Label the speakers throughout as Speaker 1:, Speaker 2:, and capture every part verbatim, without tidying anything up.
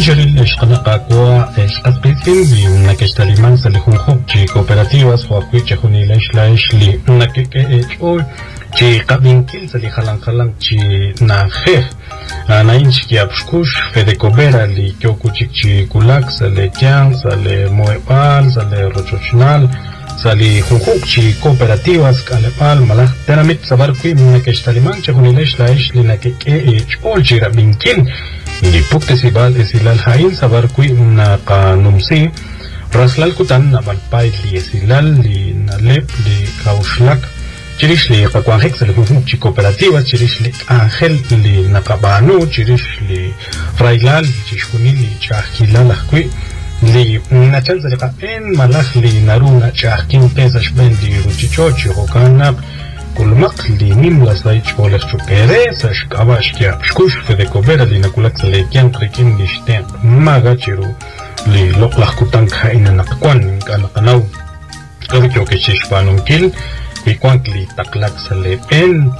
Speaker 1: Nishari Leshkanakakwa Eshkaspitin, Nakestaliman Salihunhuk, Chi Cooperativas, Huaquicha Hunilesh Laishli, Nakeke Echol, Chi Kabinkil, Salihalan Halang, Chi Nahe, Anainchi Abskush, Fedecobera, Li Kyokuchik Chi Kulak, Sale Kian, Sale Moepal, Sale Rochochinal, Sali Hunhuk, Chi Cooperativas, Kalepal, Malak, Teramit Sabarqui, Nakestaliman, Chahunilesh Laishli, Nakeke Echol, Chi Rabinkil. Li Puktesibal esilal hain sabarqui na kanumsi raslal kutan na balpay li esilal li nalep li kaushlak chirish li kakwanhek sa likunhuk chi kooperativas chirish li angel li nakabanu chirish li frailal chishkuni li chahkilal akwi li nachal sa likapen malak li naruna chahkin pesash ben li ruchichochi hokanap kulmak li nimla saich oleh chupere sa shkabash kia shkush Fedecobera li nakulak sa lekian krikin li shten maga chiru li loklak kutang kaina nakakwan kanakanaw kawikyo kishishpanong kil wikwank li taklak sa lepen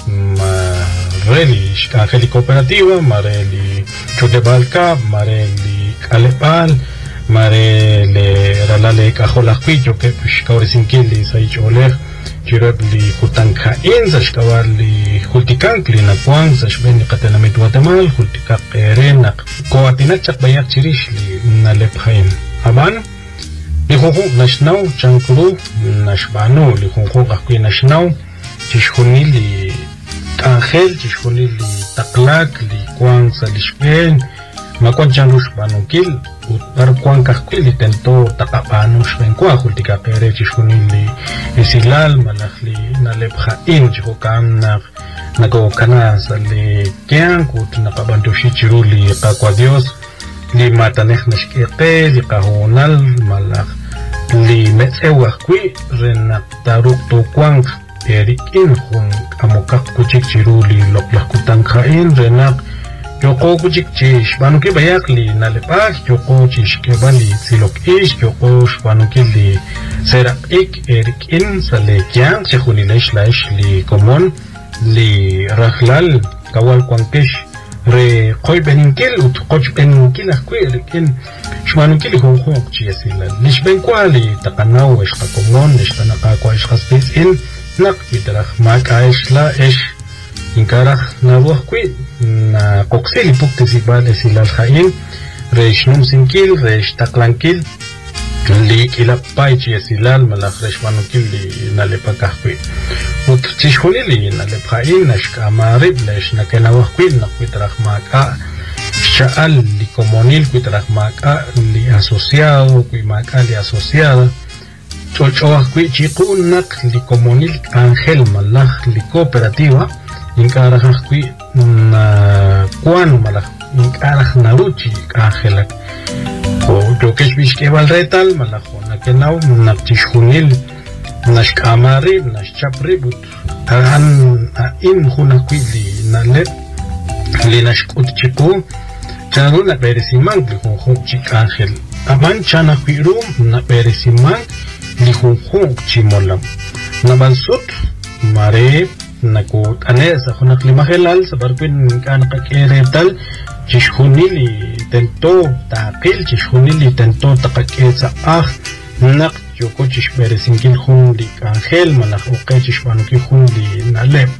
Speaker 1: mare li shkankeli kooperativa mare li chudebalka mare li kalepal mare le ralale kaholakwicho ke shkawrisinkil li saich oleh Chirab li kutanka in sa shkawar li hultikang li nakwang sa shben ni katanamit Guatemala hultikak eren koatinachak bayak chirish li nalephain aban li khokho nashnaw chankuru nashbano li khokho akwi nashnaw chishkhuni li angel chishkhuni li taklak li kwang sa lishben makwan chanrush banukil utar kwang kakwi li tento takapano shben kwa hultikak ere chishkhuni li isilal malakli nalepha in jokam na nago kana sale kian kut nakabantu shichiru li kakwa Dios li mataneh nashkete li kahonal malak li metsewa kwi renak taruk to kwang erikin hun amokak kuchik chiru li loklak kutang kain renak Yoko kuchik chish banuki bayak li nalepak yoko chish ke bali silok ish yoko shbanuki li serak ik erik in sale kyang chehunilesh laish li komon li rahlal kawal kwangkesh re koy beninkil ut koch beninkil akwi erik in shbanuki li honghong chiyasilal lishben kwa li takanaw ish kakomon ish tanaka kwa ish kaspis in nak bitarach mak aish la ish Inkarach na wahkwi na koksili puktesibal esilal hain reish numsinkil reish taklankil li kilapay chi esilal malak reish manukil li nalepakahkwi ut chishkuni li nalephain nashkamarib leish nakena wahkwi nakwitrach maka shaal li komonil kwitrach maka li asociado kwi maka li asociada cholchoahkwi chikunak li komonil angel malak li cooperativa Inkarah kui na kuan malah inkarah naruchi angelak o jokesh bishkebal retal malah na kenau na tishunil nashkamari nashchapribut an in huna kui li nalet li nashkut chiku chanu na perisiman li hunhun chik angel aban chana kui rum na perisiman li hunhun chimolam na bansut mare nakut anesa hunak limahelal sabarpin kan kakeretal chishunili tento taqil chishunili tento taqakesa ah nak yoko chishberesinkil hunli angel manak oke chishbanuki hunli nalep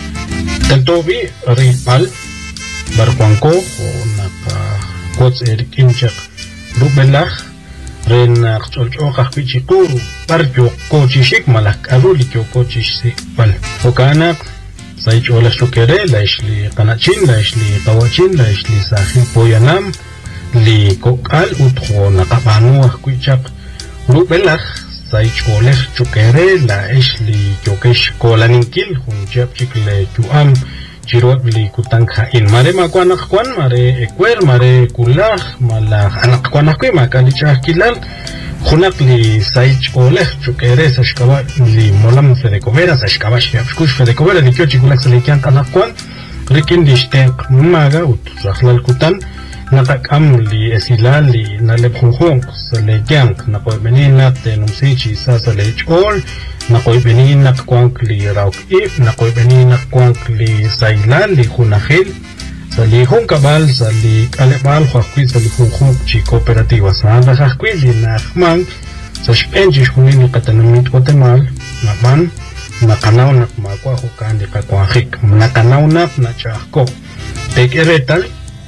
Speaker 1: tento bi ripal barkwanko naka kots erikinchak rubelach ren cholchoqaq pichiqu parjo kochishik malak aruli kochishik pal okana sai chola shukere la ishli qanachin la ishli qawachin la ishli sahin poyanam li kokal utjo naqabanu kuichaq rubelach sai chola shukere la ishli kokesh kolaninkil hunjab chikle juam Chirot li kutang kain mare makwanak kwan mare ekwer mare kulah malah anak kwanak kwi makalichah kilal khunak li saich oleh chukere sashkawa li molam Fedecobera sashkawa shkush Fedecobera li kyo chikulak salikian anak kwan rikin li shtenq maga ut rakhlal kutan nakakam li esilal li naleb khunkhung salikian nakoy beninat numsichi sa salich ol nakoy beninat kwank li rauk if nakoy beninat kwank li sailal li khunahil sali hun cabal sali calebal huasqui sali hun hun chi cooperativas anda huasqui linahman sashpenji hunini qatanamit Guatemala naman nakanaw nak makwa hukan di kakwahik nakanaw nak na chahko tekeretal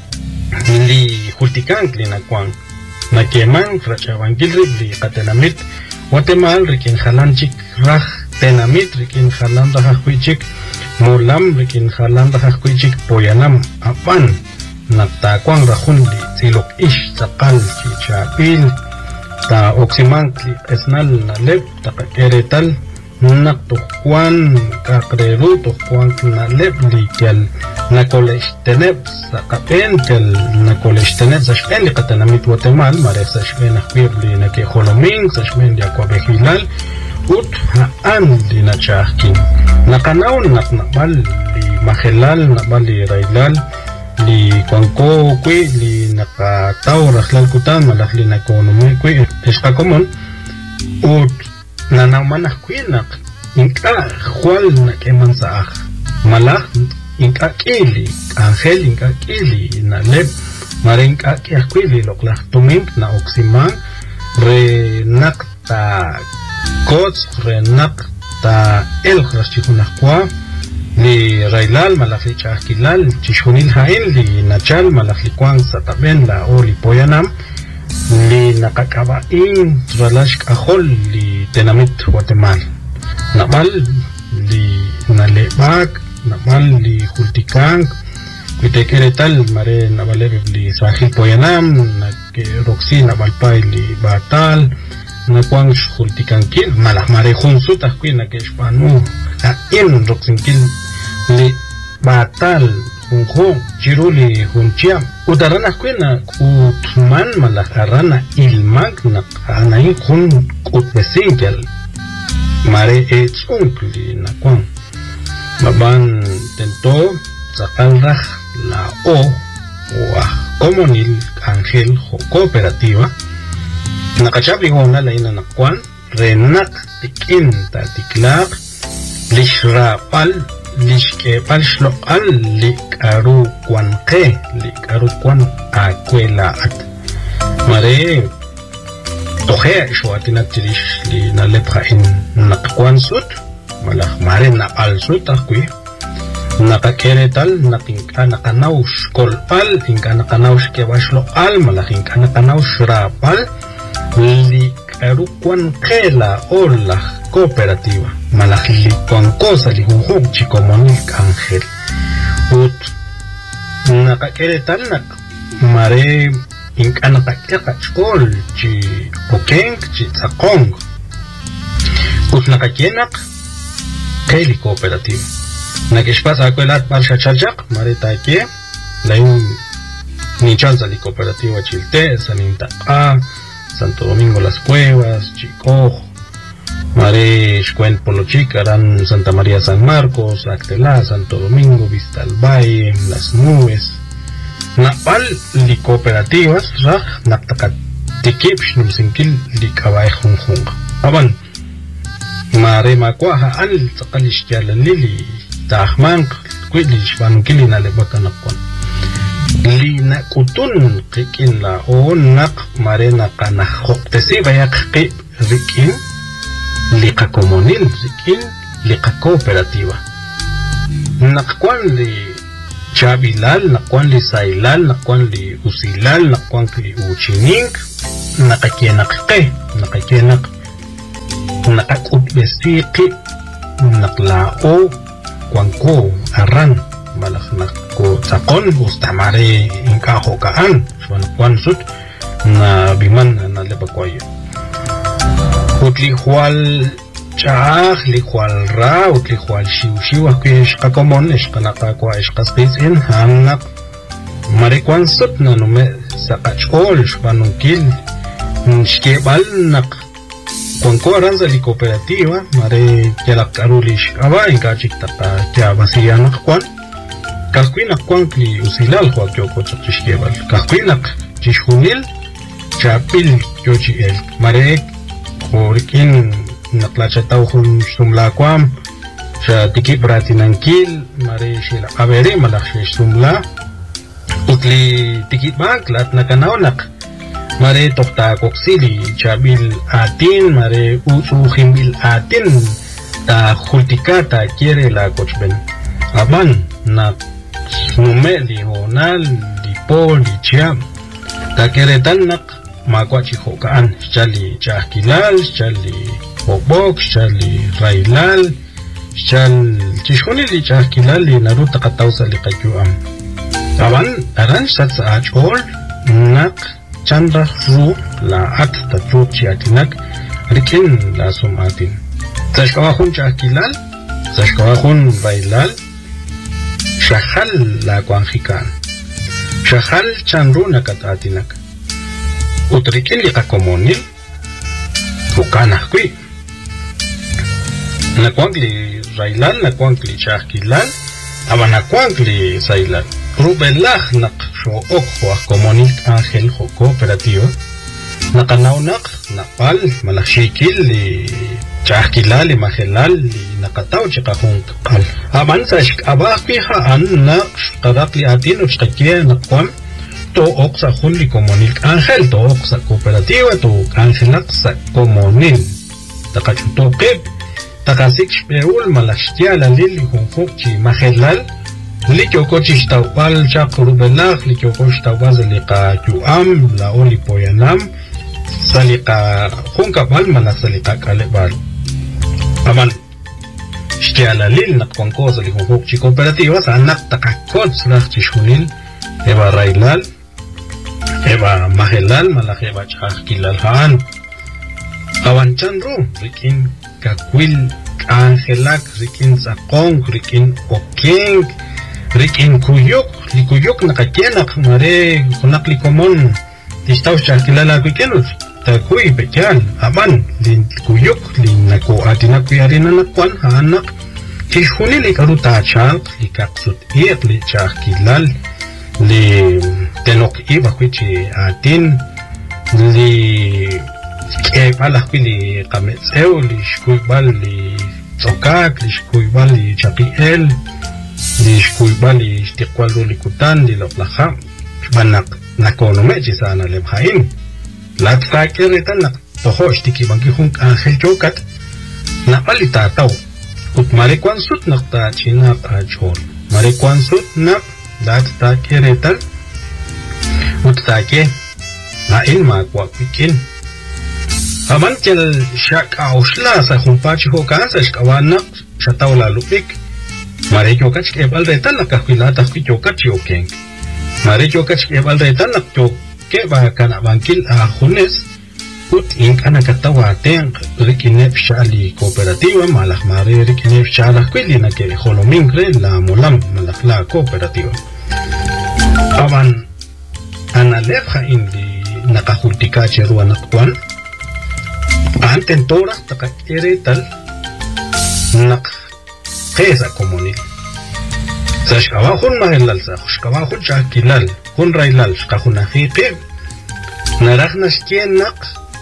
Speaker 1: li hultikan klinakwang nakeman rachawangilri li qatanamit Guatemala rikin halanchik rah tenamit rikin halanda hahwichik mulam rikin halanda hahwichik poyanam apan natakwang rahun li silok ish sakal chichapil ta oximankli esnal nalep ta keretal nak tujuan kakreru tujuan nalep li kel nakolesh tenep sakapen kel nakolesh tenep sashpen li qatanamit Guatemala maref sashpen ahwib li nake holoming sashpen li akwabehilal ut haan li nachahkin nakanaw naknabal li mahelal nabal li railal li kwanko kwi li nakataw rahlal kutan malak li nakonomi kwi ishka komon ut nanawmanah kwi nak inka hual nakeman saah malak inka kili angel inka kili na lep mare inka kiah kwi li loklah tumink na oksiman re nakta kots re nakta el krashihunah kwa li railal malak li chahkilal chishunil hain li nachal malak li kwang sataben la o li poyanam li nakakabain ralash kahol li tenamit Guatemala nabal li nalebak nabal li hultikang kuitekeretal mare nabalebe li sahil poyanam na ke roxi nabalpay li batal na kwang hultikankil malah mare hunsutas kuina ke spanu ka in roxinkil li batal hunho jiruli hunchiam udarana kuina utman malah arana ilmag na anai hun utbesingel mare etsunkli na kwang maban tento sakalrah la o wa comunil angel ho cooperativa nakachapli hona la ina nakwan renak tikin ta tiklak lishrapal lishkepal shlokal likaru kwanke likaru kwan akwela at mare tohe shwatinat tilish li nalepha in nakwan sut malah mare na al sut akwi nakakeretal nakinka nakanaw shkolpal inka nakanaw shkebashlo al malah inka nakanaw shrapal li karukwan kela ola cooperativa malah li kwan cosa li hunhuk chikomonik angel ut nakakeretal nak mare inka nakakeka chkol chi okeng chi tsakong ut nakakenak keli cooperativa nakishpas akwelat parsha chachak marita ke lain ni chanza li cooperativa chilte sanintaqa Santo Domingo Las Cuevas Chico mare shkuen polochic aran Santa María San Marcos Actelá Santo Domingo Vista al Valle Las Nubes napal li cooperativas raj naptakat tikipsh numsinkil li kabay hunhung aban mare makwaha al tsakalish kyalan lili tahman kwili shbankili na lebakanakwan li nakutun qikin la o nak mare nakana hoktesi bayak qi rikin liqa comunil rikin liqa cooperativa nakwan li chabilal nakwan li sailal nakwan li usilal nakwan li uchining nakakyenaqqi nakakyenaq nakakutbesiqi naklao kwanko aran malah nako sakon ustamare inkaho kaan swan kwan sut na biman na lebakwayo utli hual chaah li hual ra utli hual shiu shiu akwish kakomon ish kanaka kwa ish kaspizin hanak mare kwan sut na nume sakachol shpanunkil shkebal nak kwanko aranza li cooperativa mare yalak arulish aba inkachik taka kya basiyanak kwan Kasquinak Quankli Usilal Huakyoko Chishkebal, Kasquinak Chishunil, Chapil Yochi El, Marek, Horikin, Naklachatauhun Sumlaquam, Chatiki Pratinankil, Mare Shila Avere Malachish Sumla, utli tikitmak lat nakanaonak mare tokta koksili chabil atin mare usuhimbil atin ta hultikata quiere la cochben aban na numeli honal di pol di chiam ta quiere tanak makwachi hokaan chali chakilal chali bobok chali railal chal chishoni li chakilal li naruta katausa li kajuam aban aran sat sa achol nak chandra ru la at ta chuchi atinak rikin la sumatin Sashkawahun chakilal, Sashkawahun bailal, Shahal la kwanjikan, Shahal chanru nakatatinak, Utrikin li kakomonil, Ukanakwi, Nakwangli railal, Nakwangli chakilal, Abanakwangli sailal, Rubelah nak sho okwa komonil angel ho cooperativo, Nakanaunak, Napal, Malashikil li Chakilal li mahelal li nakataw chikahung kal. Aman sa abaki haan na kadak li atin o chikakia nakwam to ok sa hun li komonil angel to ok sa kooperativa to angelak sa komonil. Takachutokib takasik shpeul malashtia la lili hungkuk chi mahelal li kyoko chistawal chakurubelak li kyoko chistawaz li ka yuam la oli poyanam salika hunkabal malasalika kalebal. Aman Shtiala lil nakwan cosa li hukuk chi cooperativas anak takakot slah chishunil eba railal eba mahelal malak eba chakilal haan awan chanru rikin kakwil angelak rikin sakong rikin okeng rikin kuyuk li kuyuk nakakienak mare kunak li komon tistaw chakilal akuikenut Takui bejan aman lin kuyuk lin nako atinak kuyarina nakwan hanak kishuni li karuta chak li kaksut iek li chakilal li tenok iba kwichi atin li kebala li kametseu li shkuibal li tsokak li shkuibal li chakiel li shkuibal li shtikwalo li kutan li loplaha banak nakonomechi sana lebhain La takirita na tohosh tiki bangi hung angel jokat na palita tau ut marikwan sut na ta china achol marikwan sut na dat takirita ut take na in ma kwa pikin aman kel shak ausla sa humpachi hokan sa shkawana shatawla lupik mare jokat ke balreta na kahwila ta jokat jokeng mare jokat ke balreta na jok ke ba kana bankil a hunes ut in kana katawa ten rikinep shali cooperativa malak mare rikinep shala kwili na ke holomingre la mulam malak la cooperativa aban ana lefha in di nakahultika cheruan nakwan anten tora takakere tal nak kesa komunil sa shkawahun mahellal sa shkawahun chakilal hun railal shkahun ahiqib narak nashkien nak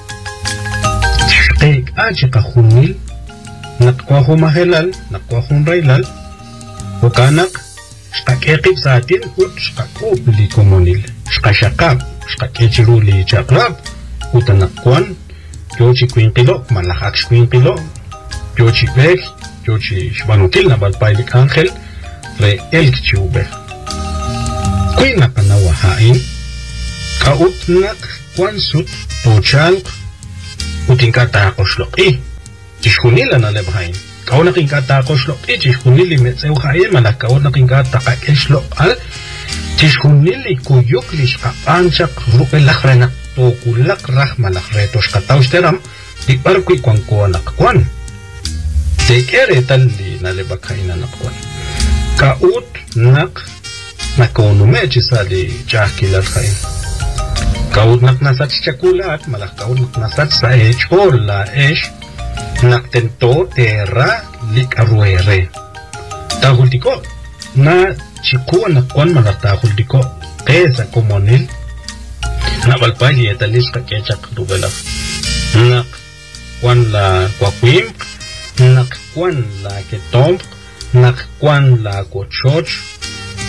Speaker 1: shkik aji kahunil nakwahu mahellal nakwahu railal ukanak shkakeqib saatin ut shkakub li komunil shkashakab shkakechiru li chakrab utanakwan yochi kwinqilo malahak shkwinqilo yochi beg yochi shbanutil nabalpailik angel re elk chube kuina panawa hain kautnak kwansut tochal utinkata qoshloqi tishkunila na lebhain kaunak inkata qoshloqi tishkunili metseu hain malak kaunak inkata qaqeshlo al tishkunili kuyuk lishqapanchaq ruqelaqrena tokulaq rahmalaq retos qatawsteram tiparkuy kwankuanak kwan tekere talli na lebakhaina nakwan Kaut nak nakonumechi sali chakilal khain. Kaut nak nasat chakulat malak kaut nak nasat sa ech la esh nak tento terra lik arruere. Tahultiko na chikua nakon malak tahultiko kesa komonil na balpali etalis ka kechak rubela. Nak kwan la kwakwim nak kwan la ketomp nakwan la kochoch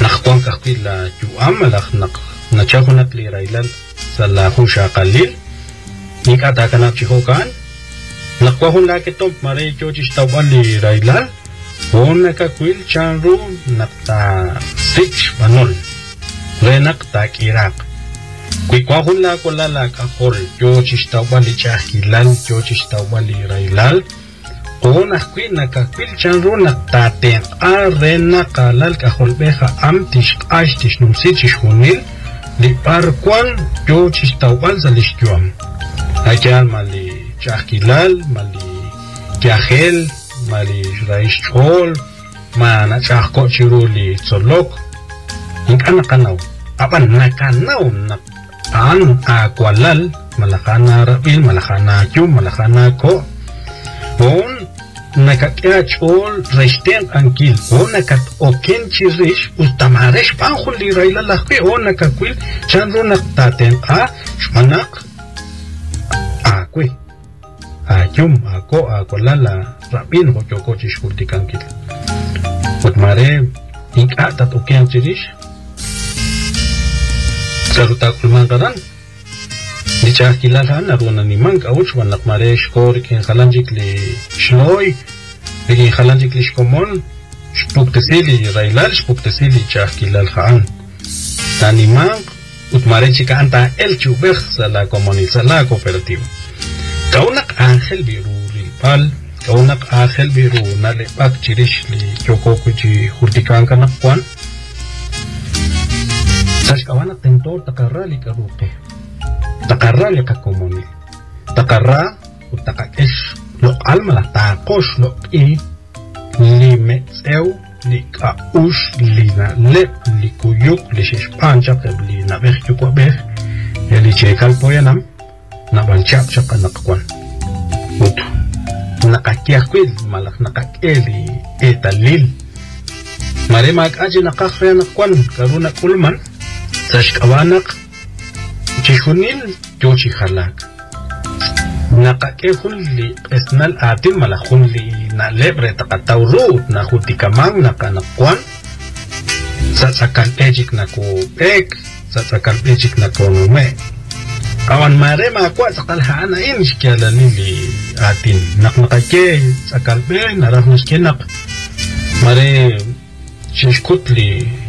Speaker 1: نخوان كخيل لا جوام لا نق نشاهنا كلي رايلال سلا خوشا قليل نيكاتا كنا تشيخوكان نخوان لا كتوب ماري جوجي تاوالي رايلال هونك كويل شانرو نقطع سيتش بانول رنقطع كيراق كوي كواهون لا كولا لا كخول جوجي تاوالي شاكيلال جوجي تاوالي رايلال هون أخوي نكاكويل شانرو نقطعتين أرنا قالال كخول بيخا أم تش عايش تش نمسي تش هونيل لباركوان جوجي تاوال زلش جوام هكال مالي شاكيلال مالي كاخيل مالي رايش شول ما نشاكو شيرولي تسولوك إنك أنا كناو أبان نكناو نقطعن أكوالال ملخانا ربيل ملخانا جوم ملخانا كو هون نكاكيا شول رشتين أنكيل هون نكات أوكين تشيريش وستمارش بانخل لي رايلا لخبي هون نكاكويل شانرو نقطعتين آ شماناق آكوي آجوم آكو آكو لالا رابين هو جوكو تشكول دي كانكيل وتماري إنك آتات أوكين تشيريش ساروتا كل مانقران ديشا كيلالها نرونا نيمانك أوش ونق ماريش كور كين خلانجيك لي شلوي لكن خلانجيك لي شكومون شبوك تسيلي رايلال شبوك تسيلي جا كيلالها عن تاني مانك وتماريش كانتا الشو بخ سلا كوموني سلا كوبراتيو كونك آخل بيرو ريبال كونك آخل بيرو نالي باك تشيريش لي جوكو كوجي خردكان كنقوان ساش كوانا تنتور تقرر لي كروكي تقرر لك كوموني تقرر وتقاكش لو علم لا تاقوش لو اي لي متسو لي كاوش لي نا لب لي كويوك لي شيشبان جاب لي نا بيخ يوكو بيخ يلي تشيكال بوينام نبان شاب شاب نقوان وتو نقاكيا كويل مالك نقاكيلي ايتاليل ماري ماك اجي نقاخريا نقوان كارونا كل ساش كوانق تشونيل جوشي خلاك نقاكي خلي اسنال آتين ملا خلي نالبري تقطاو روت ناخوتي كمان نقا نقوان ساتساكال ايجيك ناكو بيك ساتساكال ايجيك ناكو نومي kawan mare ma kwa sakalha ana in shkala nili atin nak nakake sakal be narah muskenak mare shishkutli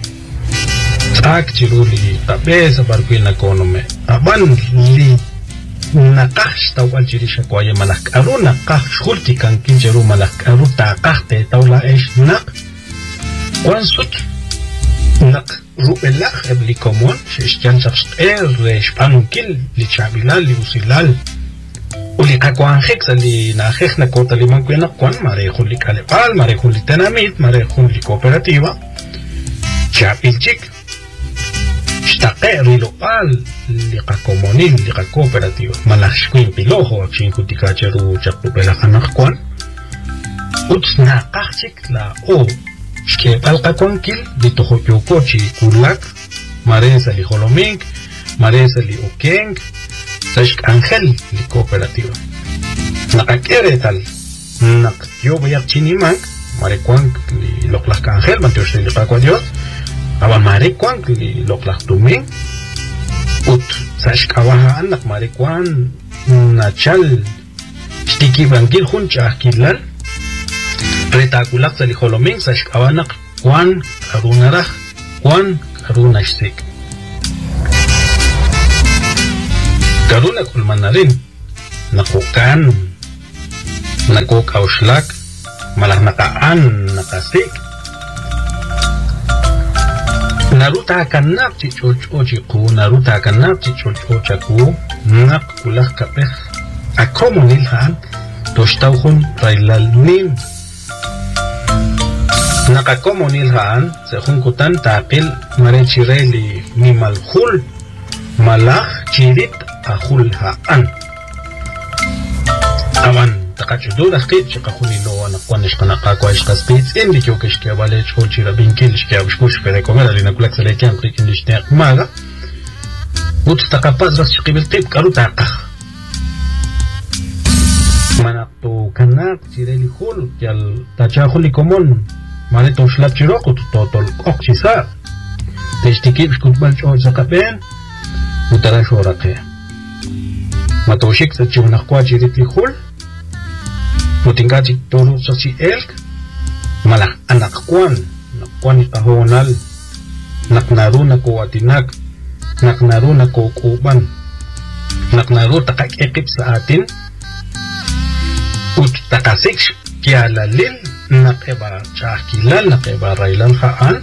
Speaker 1: sak chiruli tabe sabarkuil na konome aban li nakash tawal chirisha kwaye malak aru nakash shulti kan kinjeru malak aru taqaxte tawla ish nak kwan sut nak ru'elach ebli komon shishkan shafst er shpanukil li chabilal li usilal uli kakwan heksa li na hekna kota li mankwena kwan mare khuli kalepal mare khuli tenamit mare khuli cooperativa chabilchik shtaqe rilopal li kakomonil li cooperativa malashkwin piloho akshin kutikacheru chakupela khanak kwan utsna qachik la o que palca conquil de tojoyo cochi kulak maresa li holoming maresa li okeng sash angel li cooperativa nakakere tal nak yo voy a chinimak mare kwank li loklak angel manteos li pakwa dios aba mare kwank li loklak tuming ut sash kawaha anak mare kwan nachal stiki bangil huncha kilal retakulak sa liholoming sa shkawanak kwan karunarach kwan karunashtik karunak ulman na rin nakukan nakukauslak malah nakaan nakasik naruta kanap chichochochiku naruta kanap chichochochaku nakulak kapeh akomonilhan toshtauhun railalnim nakakomonil haan sa hungkutan takil marechireli ni malhul malach chirit ahul haan awan takachudu lakit chikahuni lo anakwanesh kanakakwa ishkaspitz indi kyokesh kya vale chol chira binkil shkya bushkush pere komera lina kulak salekian krikin lishtek maga ut takapaz ras chikibil tip karu takah manakto kanak chireli hul kyal tachahuli komon mare to shlap chiroko to tol oxisa Teshtikib shkutbal chol sakapen utara shoraqe matoshik sa chiwnaqwa chiritli khul mutingachik toru sa si elk malah anakkuan nakkuan kahonal naknaru na ko atinak naknaru na ko kuban naknaru takakikip sa atin ut takasik kialalil nakeba chakilal nakeba railan haan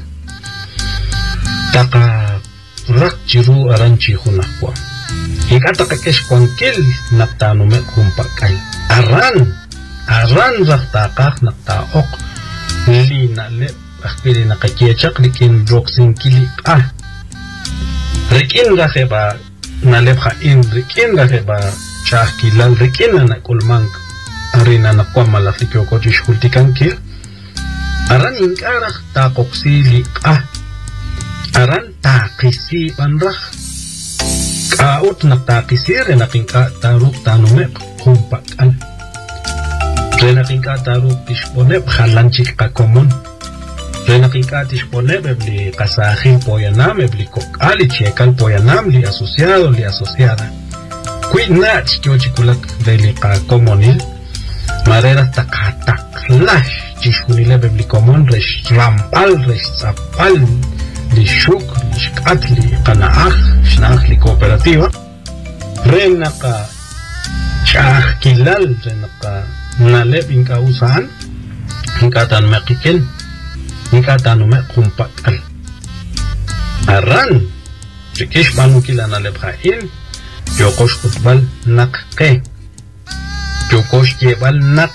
Speaker 1: taka rak jiru aran chihunakwa hikata kakesh kwankil naktanu me kumpakay aran aran rak takak naktaok li na le akpili nakakiechak likin roxin kili ah rikin rakeba nalep hain rikin rakeba chakilal rikin na kulmang arina nakwa malaflikyo ko jishkultikan kil aran inkarak takoksili ah aran takisi panrak kaut nak takisi renaking ka taruk tanume kumpakan renaking ka taruk dispone halanchik ka komon renaking ka dispone bebli kasahin poyanam bebli kokali chekal poyanam li asociado li asociada kuina chikyo chikulak bebli ka komonil marera takatak lash chishkunile bebli komon resh rampal resh zapal li shuk, li shkat, li qanaach, shnach, li cooperativa rena ka chah kilal rena ka nalep inka usahan inka tan meqiken inka tanu me kumpakal aran chikish panu kila nalep hain yokosh kutbal nak ke yokosh yebal nak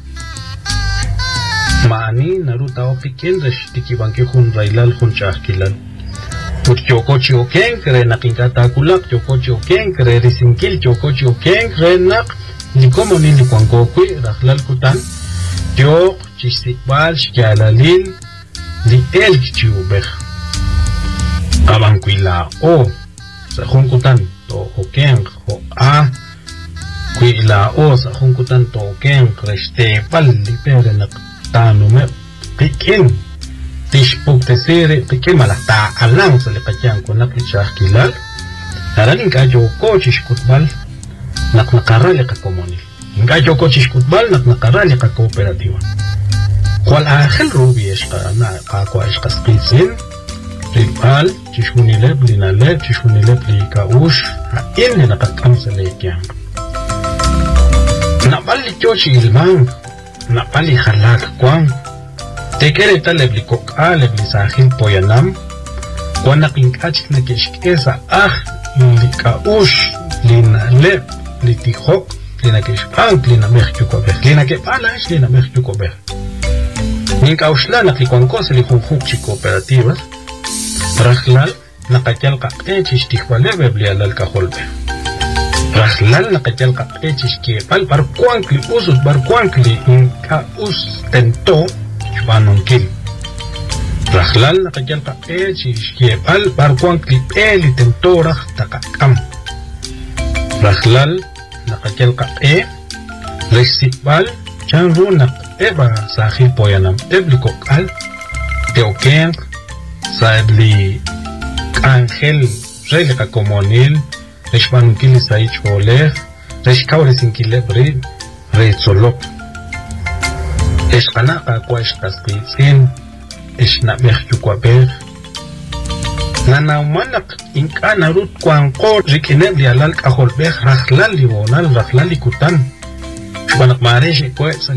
Speaker 1: maani naruta opikin resh tiki banki hun railal hun chahkilal put chokochi oken kre nakinka takulak chokochi oken kre risinkil chokochi oken kre nak nikomo ni likwankokui rahlal kutan yok chistikbal shkialalil li el chiubeh abankuila o sa hun kutan to oken ho a kuila o sa hun kutan to oken kreste pal li pere nak tanu me pikin tishpuk tesere pikin malah ta alang sa lekajang ko naklichah kilal naraling ka joko chishkutbal nak nakarali ka komunil nga joko chishkutbal nak nakarali ka kooperativa kwal akhil rubi ishka na kakwa ishka skitsin rilbal chishunileb linaleb chishunileb li kaush hain ni nakakam sa lekyang nabali chochi ilmang napali halak kwang tekere talebli koka lebli sahil poyanam kwana kinkachik na kishkesa ah lika ush lina lep litihok lina kishpang lina mechukobeh lina kepalash lina mechukobeh ninka ushla nakikwankos likhunkhuk chi cooperativas rahlal nakatyal kakte chistikbalebe blialal kaholbe rahlal nakachal kakechis ke pal barkuankli usut barkuankli inka us tento chbanonkil rahlal nakachal kakechis ke pal barkuankli peli tentorah takakam rahlal nakachal kake resipal chanrunak eba sahil poyanam ebli kokal teoken saibli angel relika komonil Reshman kili saich oleh, reshkaure sinkile bri, resolok. Eshkana ka kwa eshkaskitsin, eshna mechukwa ber. Nana umanak inka narut kwa anko rikine lialal kahol ber, rahlal liwonal, rahlal ikutan. Shbanak maresh ekwe